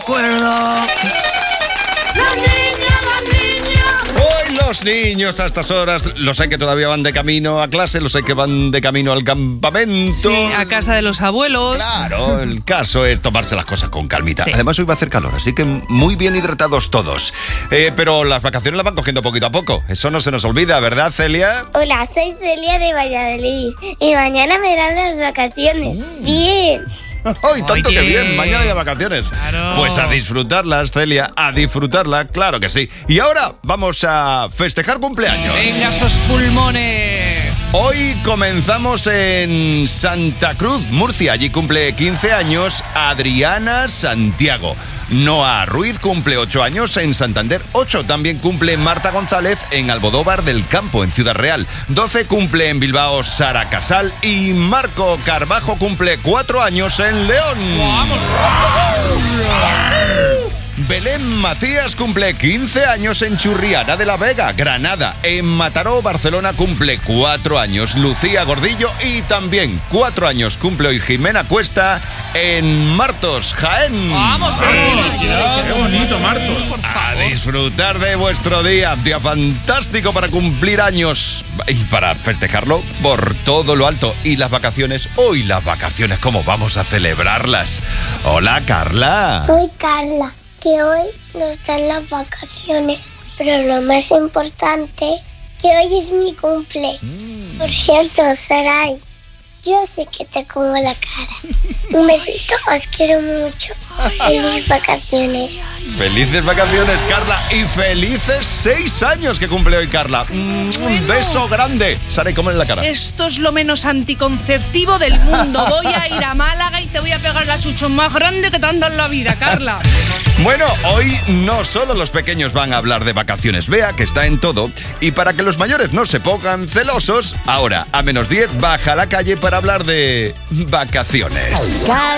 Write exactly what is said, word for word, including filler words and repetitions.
recuerdo. La niña, la niña. Hoy los niños a estas horas, los sé que todavía van de camino a clase, los sé que van de camino al campamento. Sí, a casa de los abuelos. Claro, el caso es tomarse las cosas con calmita. Sí. Además hoy va a hacer calor, así que muy bien hidratados todos. Eh, pero las vacaciones las van cogiendo poquito a poco. Eso no se nos olvida, ¿verdad, Celia? Hola, soy Celia de Valladolid y mañana me dan las vacaciones. Bien. ¡Ay, tanto Oye. que bien! Mañana ya vacaciones. Claro. Pues a disfrutarlas, Celia, a disfrutarla, claro que sí. Y ahora vamos a festejar cumpleaños. Venga, esos pulmones. Hoy comenzamos en Santa Cruz, Murcia. Allí cumple quince años Adriana Santiago. Noa Ruiz cumple ocho años en Santander. ocho también cumple Marta González en Almodóvar del Campo, en Ciudad Real. doce cumple en Bilbao Sara Casal. Y Marco Carbajo cumple cuatro años en León. Vamos. Belén Macías cumple quince años en Churriana de la Vega, Granada. En Mataró, Barcelona, cumple cuatro años Lucía Gordillo. Y también cuatro años cumple hoy Jimena Cuesta en Martos, Jaén. Vamos, pero Qué bonito, Martos. por A favor. disfrutar de vuestro día, día fantástico para cumplir años y para festejarlo por todo lo alto. Y las vacaciones, hoy las vacaciones, ¿cómo vamos a celebrarlas? Hola, Carla. Soy Carla, que hoy nos dan las vacaciones, pero lo más importante, que hoy es mi cumple. Por cierto, Saray, yo sé que te como la cara. Un besito, os quiero mucho. Feliz vacaciones. Felices vacaciones, Carla, y felices seis años que cumple hoy Carla. Mm, Un beso grande. Sara, ¿y cómo en la cara? Esto es lo menos anticonceptivo del mundo. Voy a ir a Málaga y te voy a pegar la chuchón más grande que te han dado en la vida, Carla. Bueno, hoy no solo los pequeños van a hablar de vacaciones, vea que está en todo. Y para que los mayores no se pongan celosos, ahora a menos diez baja a la calle para hablar de vacaciones.